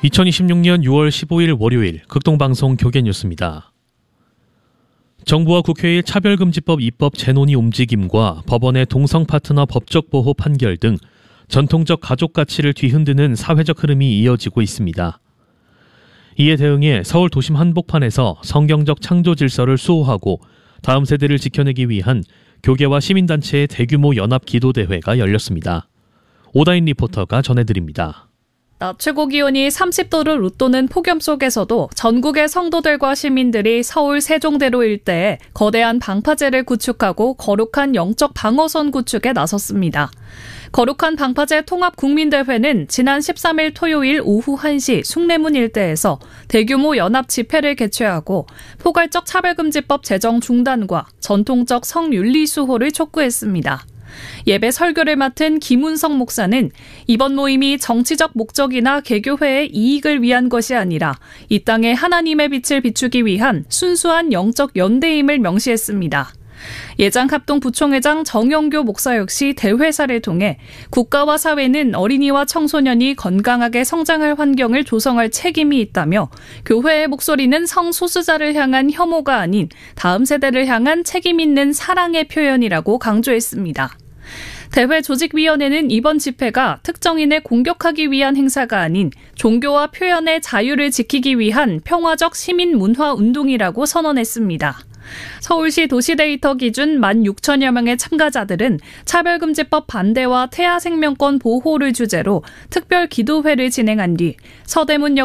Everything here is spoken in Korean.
2026년 6월 15일 월요일 극동방송 교계뉴스입니다. 정부와 국회의 차별금지법 입법 재논의 움직임과 법원의 동성파트너 법적 보호 판결 등 전통적 가족 가치를 뒤흔드는 사회적 흐름이 이어지고 있습니다. 이에 대응해 서울 도심 한복판에서 성경적 창조 질서를 수호하고 다음 세대를 지켜내기 위한 교계와 시민단체의 대규모 연합 기도대회가 열렸습니다. 오다인 리포터가 전해드립니다. 낮 최고 기온이 30도를 웃도는 폭염 속에서도 전국의 성도들과 시민들이 서울 세종대로 일대에 거대한 방파제를 구축하고 거룩한 영적 방어선 구축에 나섰습니다. 거룩한 방파제 통합국민대회는 지난 13일 토요일 오후 1시 숭례문 일대에서 대규모 연합 집회를 개최하고 포괄적 차별금지법 제정 중단과 전통적 성윤리 수호를 촉구했습니다. 예배 설교를 맡은 김운성 목사는 이번 모임이 정치적 목적이나 개교회의 이익을 위한 것이 아니라 이 땅에 하나님의 빛을 비추기 위한 순수한 영적 연대임을 명시했습니다. 예장합동 부총회장 정영교 목사 역시 대회사를 통해 국가와 사회는 어린이와 청소년이 건강하게 성장할 환경을 조성할 책임이 있다며 교회의 목소리는 성소수자를 향한 혐오가 아닌 다음 세대를 향한 책임 있는 사랑의 표현이라고 강조했습니다. 대회 조직위원회는 이번 집회가 특정인을 공격하기 위한 행사가 아닌 종교와 표현의 자유를 지키기 위한 평화적 시민 문화 운동이라고 선언했습니다. 서울시 도시데이터 기준 16,000여 명의 참가자들은 차별금지법 반대와 태아 생명권 보호를 주제로 특별 기도회를 진행한 뒤 서대문역